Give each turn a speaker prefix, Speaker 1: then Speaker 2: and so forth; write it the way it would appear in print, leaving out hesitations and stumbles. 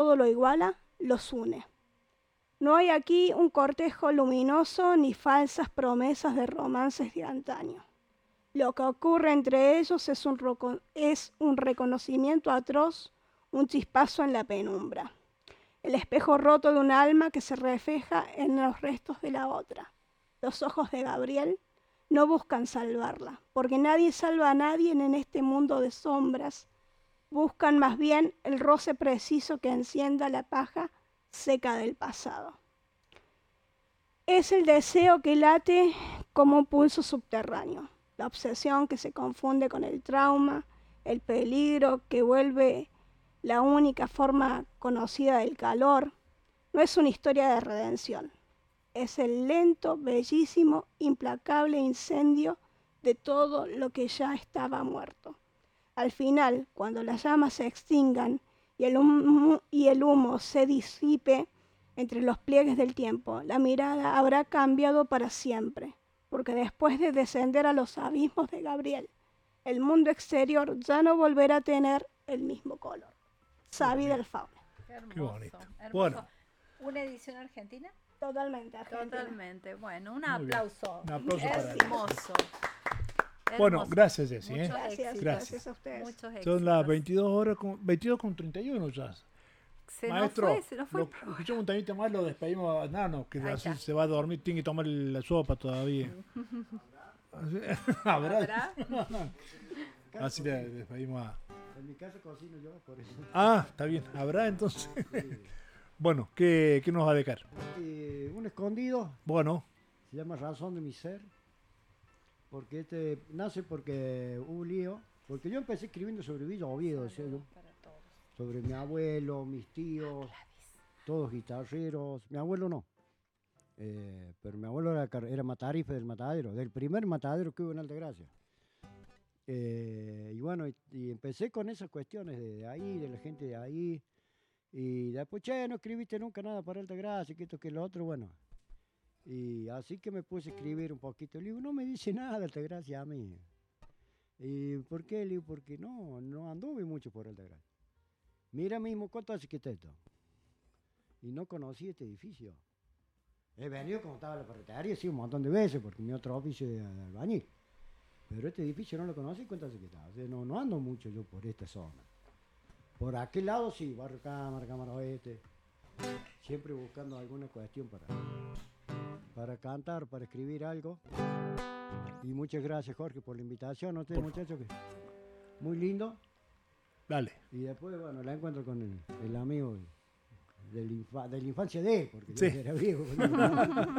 Speaker 1: todo lo iguala, los une. No hay aquí un cortejo luminoso ni falsas promesas de romances de antaño. Lo que ocurre entre ellos es un reconocimiento atroz, un chispazo en la penumbra. El espejo roto de un alma que se refleja en los restos de la otra. Los ojos de Gabriel no buscan salvarla, porque nadie salva a nadie en este mundo de sombras. Buscan más bien el roce preciso que encienda la paja seca del pasado. Es el deseo que late como un pulso subterráneo, la obsesión que se confunde con el trauma, el peligro que vuelve la única forma conocida del calor. No es una historia de redención, es el lento, bellísimo, implacable incendio de todo lo que ya estaba muerto. Al final, cuando las llamas se extingan y el humo se disipe entre los pliegues del tiempo, la mirada habrá cambiado para siempre, porque después de descender a los abismos de Gabriel, el mundo exterior ya no volverá a tener el mismo color. Xavi del Fauna.
Speaker 2: Qué hermoso,
Speaker 3: Qué bonito.
Speaker 2: hermoso.
Speaker 3: Bueno.
Speaker 2: ¿Una edición argentina?
Speaker 1: Totalmente argentina.
Speaker 2: Totalmente. Bueno, un
Speaker 3: Muy bien.
Speaker 2: aplauso.
Speaker 3: Un aplauso para
Speaker 2: hermoso.
Speaker 3: Bueno,
Speaker 2: Hermoso.
Speaker 3: gracias, Jessy.
Speaker 2: Muchos
Speaker 1: Gracias,
Speaker 2: éxitos.
Speaker 1: gracias a ustedes.
Speaker 2: Muchos éxitos.
Speaker 3: Son las 22:31 ya.
Speaker 2: Se
Speaker 3: Maestro,
Speaker 2: nos fue, se nos fue.
Speaker 3: lo escuchamos un temita más, lo despedimos a Nano, que
Speaker 2: Ahí
Speaker 3: así
Speaker 2: está.
Speaker 3: se va a dormir, tiene que tomar la sopa todavía. ¿Habrá?
Speaker 2: ¿Habrá?
Speaker 3: Así le despedimos a...
Speaker 4: En mi casa cocino yo, por eso.
Speaker 3: Ah, está bien, ¿habrá entonces? Bueno, ¿qué nos va a dejar?
Speaker 4: Un escondido,
Speaker 3: Bueno,
Speaker 4: se llama Razón de mi Ser, porque nace porque hubo un lío, porque yo empecé escribiendo sobre Villa Oviedo, decía yo,
Speaker 2: Para todos.
Speaker 4: sobre mi abuelo, mis tíos, todos guitarreros, mi abuelo no, pero mi abuelo era matarife del matadero, del primer matadero que hubo en Altagracia. Y bueno, y empecé con esas cuestiones de ahí, de la gente de ahí, y después, che, no escribiste nunca nada para Altagracia, que esto, que lo otro, bueno. Y así que me puse a escribir un poquito. Le digo, no me dice nada Altagracia a mí. ¿Y por qué? Le digo, porque no anduve mucho por Altagracia. Mira mismo, ¿cuánto hace que está esto? Y no conocí este edificio. He venido como estaba la ferretería, sí, un montón de veces, porque mi otro oficio de albañil. Pero este edificio no lo conocí, ¿cuánto hace que está? O sea, no ando mucho yo por esta zona. Por aquel lado sí, Barrio Cámara, Cámara Oeste. Siempre buscando alguna cuestión para cantar, para escribir algo. Y muchas gracias, Jorge, por la invitación. ¿No? Ustedes, muchachos, que muy lindo.
Speaker 3: dale.
Speaker 4: Y después, bueno, la encuentro con el amigo de la infancia de él, porque
Speaker 3: Sí.
Speaker 4: yo era viejo.